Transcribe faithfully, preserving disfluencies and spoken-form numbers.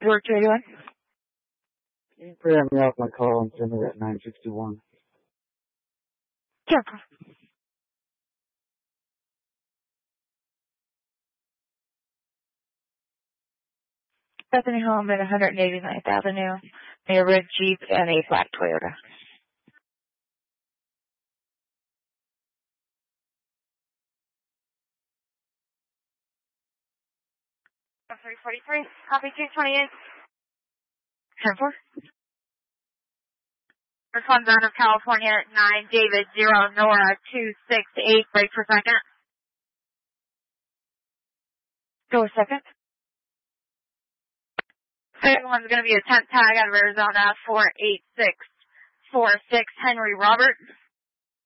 Work two eighty-one. Can you print me off my call and send me that nine sixty-one? Sure. Bethany Home at one eighty-ninth Avenue. A red Jeep and a black Toyota. three forty-three, copy two twenty-eight. ten four. Response out of California, nine David, zero Nora, two six eight, break for second. Go a second. Second one's going to be a tent tag out of Arizona, four eight six four six, Henry Robert.